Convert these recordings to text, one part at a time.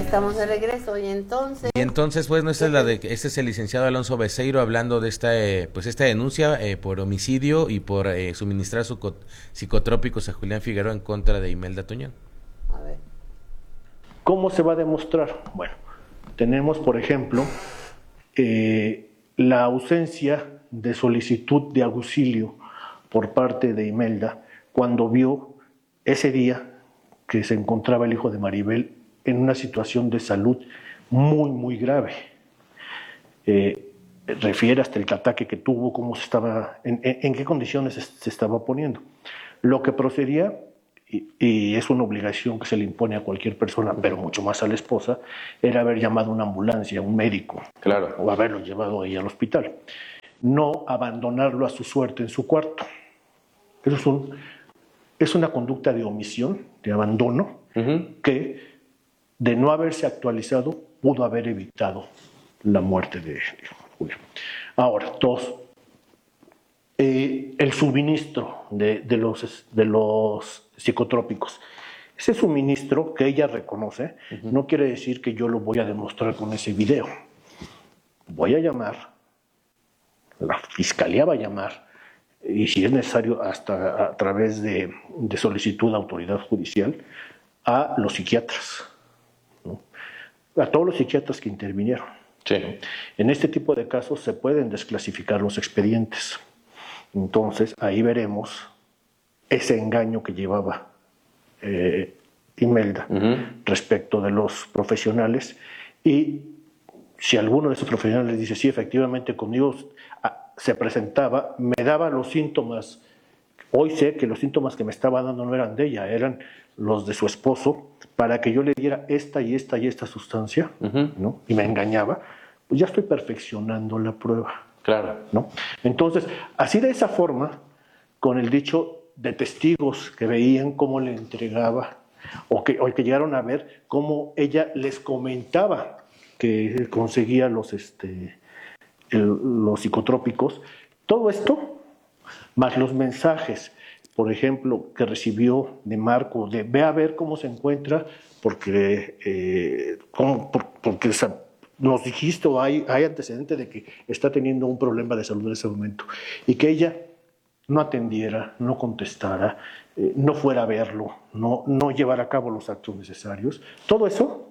estamos de regreso y entonces... Bueno, este es el licenciado Alonso Beceiro hablando de esta denuncia por homicidio y por suministrar psicotrópicos a Julián Figueroa en contra de Imelda Tuñón. A ver. ¿Cómo se va a demostrar? Bueno, tenemos, por ejemplo, la ausencia de solicitud de auxilio por parte de Imelda cuando vio ese día que se encontraba el hijo de Maribel en una situación de salud muy, muy grave. Refiere hasta el ataque que tuvo, cómo se estaba, en qué condiciones se estaba poniendo. Lo que procedía, y es una obligación que se le impone a cualquier persona, pero mucho más a la esposa, era haber llamado a una ambulancia, a un médico, claro, o haberlo llevado ahí al hospital. No abandonarlo a su suerte en su cuarto. Eso es una conducta de omisión, de abandono, que de no haberse actualizado pudo haber evitado la muerte de Julián. Ahora, el suministro de los psicotrópicos. Ese suministro que ella reconoce no quiere decir que yo lo voy a demostrar con ese video. Voy a llamar, la fiscalía va a llamar, y si es necesario hasta a través de solicitud de autoridad judicial, a los psiquiatras, ¿no? A todos los psiquiatras que intervinieron. Sí. En este tipo de casos se pueden desclasificar los expedientes. Entonces ahí veremos ese engaño que llevaba Imelda respecto de los profesionales, y si alguno de esos profesionales dice, sí, efectivamente conmigo se presentaba, me daba los síntomas, hoy sé que los síntomas que me estaba dando no eran de ella, eran los de su esposo, para que yo le diera esta y esta y esta sustancia, ¿no? Y me engañaba, pues ya estoy perfeccionando la prueba. Claro. ¿No? Entonces, así de esa forma, con el dicho de testigos que veían cómo le entregaba, o que llegaron a ver cómo ella les comentaba que conseguía los psicotrópicos, todo esto, más los mensajes, por ejemplo, que recibió de Marco, de ve a ver cómo se encuentra, porque nos dijiste o hay antecedente de que está teniendo un problema de salud en ese momento, y que ella no atendiera, no contestara, no fuera a verlo, no llevara a cabo los actos necesarios. Todo eso,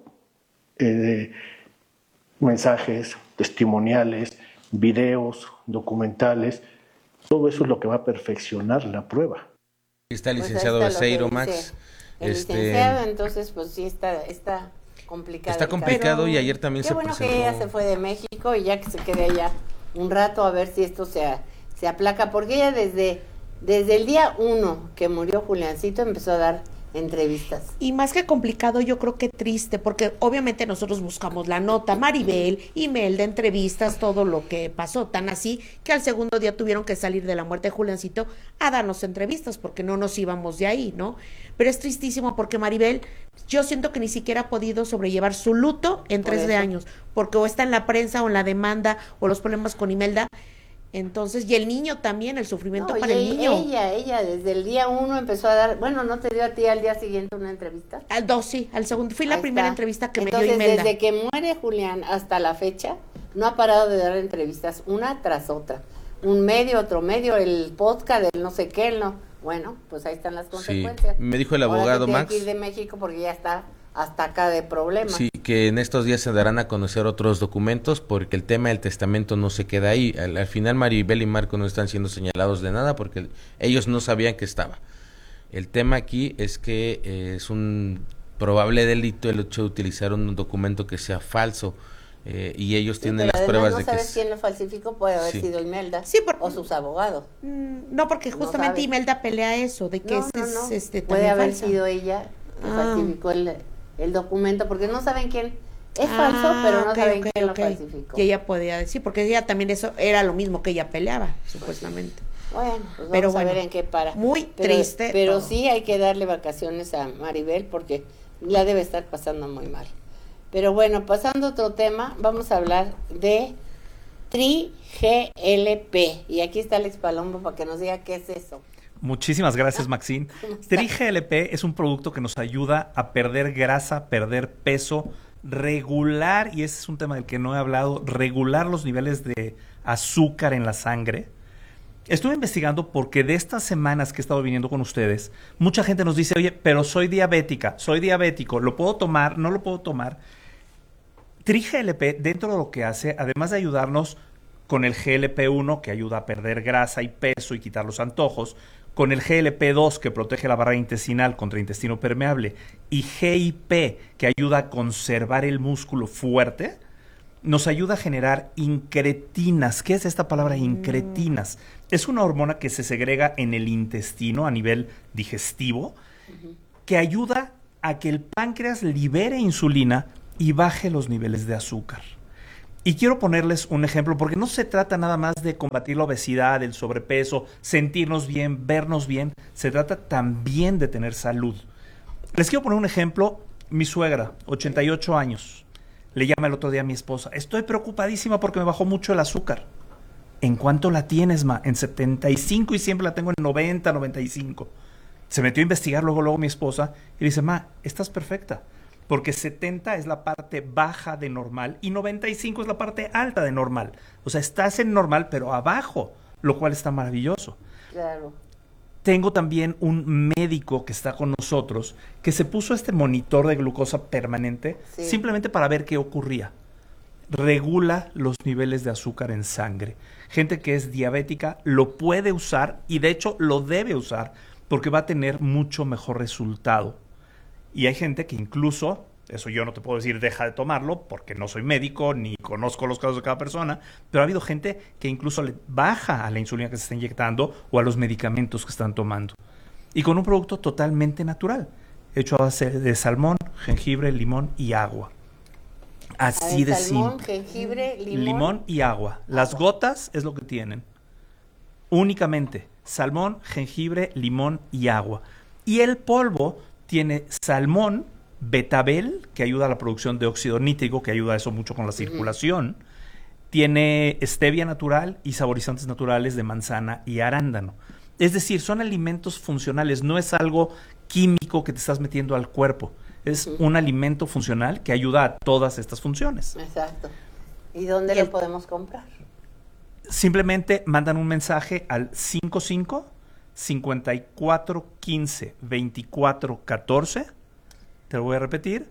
mensajes, testimoniales, videos, documentales, todo eso es lo que va a perfeccionar la prueba. Está el licenciado Beceiro, Max. El licenciado, entonces, pues sí, está complicado. Está complicado, pero, y ayer también se presentó. Qué bueno que ella se fue de México y ya que se quede allá un rato a ver si esto se aplaca, porque ella desde el día 1 que murió Juliancito empezó a dar entrevistas. Y más que complicado, yo creo que triste, porque obviamente nosotros buscamos la nota, Maribel, Imelda, entrevistas, todo lo que pasó, tan así que al segundo día tuvieron que salir de la muerte de Juliancito a darnos entrevistas, porque no nos íbamos de ahí, ¿no? Pero es tristísimo porque Maribel, yo siento que ni siquiera ha podido sobrellevar su luto en 3 años, porque o está en la prensa o en la demanda o los problemas con Imelda. Entonces, y el niño también, el sufrimiento para el niño. Ella desde el día 1 empezó a dar, bueno, ¿no te dio a ti al día siguiente una entrevista? Al 2, sí, al segundo. Fui la primera entrevista que entonces, me dio Imelda. Desde que muere Julián hasta la fecha, no ha parado de dar entrevistas una tras otra. Un medio, otro medio, el podcast, el no sé qué, el no. Bueno, pues ahí están las consecuencias. Sí, me dijo el abogado Max. Que ir de México porque ya está hasta acá de problemas. Sí, que en estos días se darán a conocer otros documentos porque el tema del testamento no se queda ahí. Al final Maribel y Marco no están siendo señalados de nada porque ellos no sabían que estaba. El tema aquí es que es un probable delito el hecho de utilizar un documento que sea falso y ellos tienen las pruebas de que... ¿No sabes quién lo falsificó? Puede haber sido Imelda o sus abogados. No, porque justamente Imelda pelea eso, de que puede haber sido ella que falsificó el documento, porque no saben quién es falso, pero no saben quién lo falsificó. Y ella podía decir, porque ella también eso era lo mismo que ella peleaba, supuestamente. Bueno, pues vamos a ver en qué para. Muy triste. Pero sí hay que darle vacaciones a Maribel porque la debe estar pasando muy mal. Pero bueno, pasando a otro tema, vamos a hablar de TriGLP. Y aquí está Alex Palombo para que nos diga qué es eso. Muchísimas gracias, Maxine. TriGLP es un producto que nos ayuda a perder grasa, perder peso, regular, y ese es un tema del que no he hablado, regular los niveles de azúcar en la sangre. Estuve investigando porque de estas semanas que he estado viniendo con ustedes, mucha gente nos dice, oye, pero soy diabética, soy diabético, ¿lo puedo tomar? ¿No lo puedo tomar? TriGLP, dentro de lo que hace, además de ayudarnos con el GLP-1, que ayuda a perder grasa y peso y quitar los antojos, con el GLP-2, que protege la barrera intestinal contra intestino permeable, y GIP, que ayuda a conservar el músculo fuerte, nos ayuda a generar incretinas. ¿Qué es esta palabra incretinas? Es una hormona que se segrega en el intestino a nivel digestivo, que ayuda a que el páncreas libere insulina y baje los niveles de azúcar. Y quiero ponerles un ejemplo, porque no se trata nada más de combatir la obesidad, el sobrepeso, sentirnos bien, vernos bien. Se trata también de tener salud. Les quiero poner un ejemplo. Mi suegra, 88 años, le llama el otro día a mi esposa. Estoy preocupadísima porque me bajó mucho el azúcar. ¿En cuánto la tienes, ma? En 75 y siempre la tengo en 90, 95. Se metió a investigar luego mi esposa y le dice, ma, estás perfecta. Porque 70 es la parte baja de normal y 95 es la parte alta de normal. O sea, estás en normal, pero abajo, lo cual está maravilloso. Claro. Tengo también un médico que está con nosotros que se puso este monitor de glucosa permanente simplemente para ver qué ocurría. Regula los niveles de azúcar en sangre. Gente que es diabética lo puede usar y de hecho lo debe usar porque va a tener mucho mejor resultado. Y hay gente que incluso, eso yo no te puedo decir deja de tomarlo porque no soy médico ni conozco los casos de cada persona, pero ha habido gente que incluso le baja a la insulina que se está inyectando o a los medicamentos que están tomando. Y con un producto totalmente natural, hecho a base de salmón, jengibre, limón y agua. Así de salmón, simple. jengibre, Limón y agua. Las gotas es lo que tienen. Únicamente salmón, jengibre, limón y agua. Y el polvo tiene salmón, betabel, que ayuda a la producción de óxido nítrico, que ayuda a eso mucho con la circulación. Tiene stevia natural y saborizantes naturales de manzana y arándano. Es decir, son alimentos funcionales, no es algo químico que te estás metiendo al cuerpo. Es un alimento funcional que ayuda a todas estas funciones. Exacto. ¿Y dónde lo podemos comprar? Simplemente mandan un mensaje al 55-5415-2414. Te lo voy a repetir.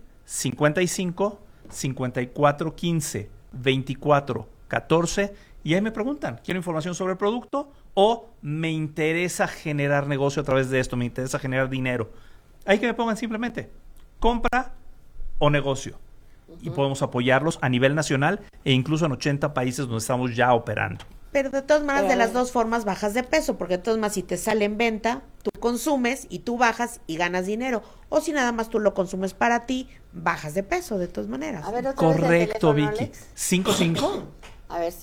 55-5415-2414. Y ahí me preguntan, ¿quiero información sobre el producto? O me interesa generar negocio a través de esto, me interesa generar dinero. Ahí que me pongan simplemente compra o negocio. Y podemos apoyarlos a nivel nacional e incluso en 80 países donde estamos ya operando. Pero de todas maneras, de las dos formas bajas de peso, porque de todas maneras si te sale en venta, tú consumes y tú bajas y ganas dinero. O si nada más tú lo consumes para ti, bajas de peso de todas maneras. A ver, correcto, vez el teléfono, Vicky. Alex. 55 A ver,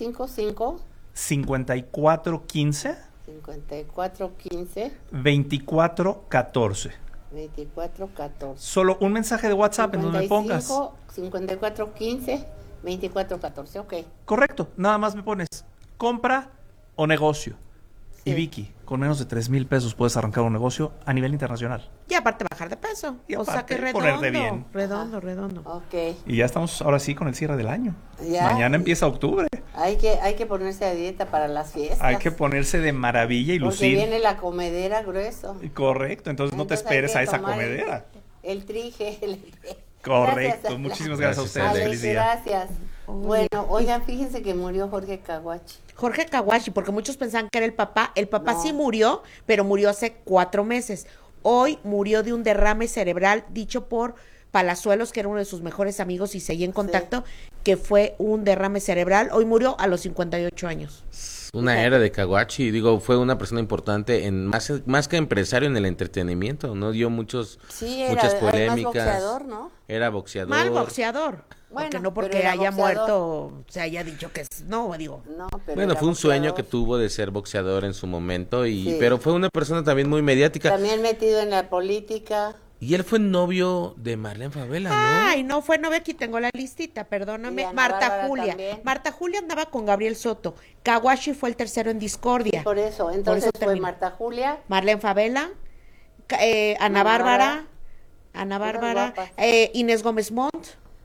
5415 5415 2414. 2414. Solo un mensaje de WhatsApp en donde me pongas. 5415 2414, ok. Correcto, nada más me pones compra o negocio. Sí. Y Vicky, con menos de 3,000 pesos puedes arrancar un negocio a nivel internacional. Y aparte bajar de peso. Y O sea aparte, que redondo, ponerte bien. redondo. Ok. Y ya estamos ahora sí con el cierre del año. Ya. Mañana empieza octubre. Hay que ponerse a dieta para las fiestas. Hay que ponerse de maravilla y Porque lucir. viene la comedera grueso. Correcto, entonces no te Entonces hay esperes que a esa tomar comedera. El trige. Correcto, Gracias, muchísimas gracias a Gracias, ustedes. Alex. Feliz día. Gracias. Bueno, oigan, fíjense que murió Jorge Caguachi. Jorge Caguachi, porque muchos pensaban que era el papá. El papá No. sí murió, pero murió hace 4 meses. Hoy murió de un derrame cerebral dicho por Palazuelos, que era uno de sus mejores amigos y seguía en contacto, que fue un derrame cerebral. Hoy murió a los 58 años. Una era de Caguachi, digo, fue una persona importante en más que empresario en el entretenimiento, ¿no? Dio muchas Además polémicas. boxeador, ¿no? Era boxeador. Mal boxeador. Bueno, Porque no pero porque era haya boxeador. muerto se haya dicho que es, no, digo. No, pero Bueno, era fue un sueño boxeador. que tuvo de ser boxeador en su momento, Sí. pero fue una persona también muy mediática. También metido en la política. Y él fue novio de Marlene Favela, ¿no? Ay, no fue novia, aquí tengo la listita, perdóname. Y Ana Marta Bárbara Julia. también. Marta Julia andaba con Gabriel Soto. Caguachi fue el tercero en discordia. Por eso, entonces fue terminó. Marta Julia. Marlene Favela, Ana Ana Bárbara, Bárbara. Ana Puras Bárbara, guapas. Inés Gómez Montt,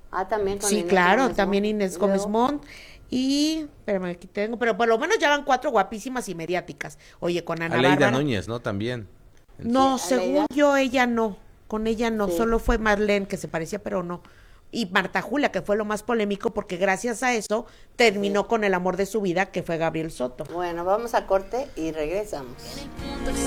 También con Sí, Inés claro, Gómez también Mont. Inés Y Gómez luego, Montt. Y, espérame, aquí tengo, pero por lo menos ya van 4 guapísimas y mediáticas. Oye, con Ana Aleida Bárbara. Núñez, ¿no? También. No, Sí, según Aleida. yo, ella no. Con ella no, Sí. solo fue Marlene, que se parecía, pero no. Y Marta Julia, que fue lo más polémico, porque gracias a eso terminó con el amor de su vida, que fue Gabriel Soto. Bueno, vamos a corte y regresamos. En el punto